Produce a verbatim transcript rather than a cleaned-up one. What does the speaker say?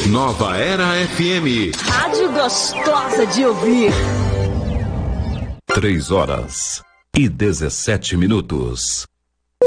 Nova Era F M. Rádio gostosa de ouvir. Três horas e dezessete minutos.